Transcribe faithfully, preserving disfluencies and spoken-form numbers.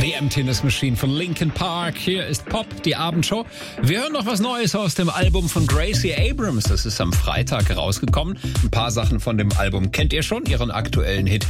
The Emptiness Machine von Linkin Park. Hier ist Pop, die Abendshow. Wir hören noch was Neues aus dem Album von Gracie Abrams. Das ist am Freitag rausgekommen. Ein paar Sachen von dem Album kennt ihr schon. Ihren aktuellen Hit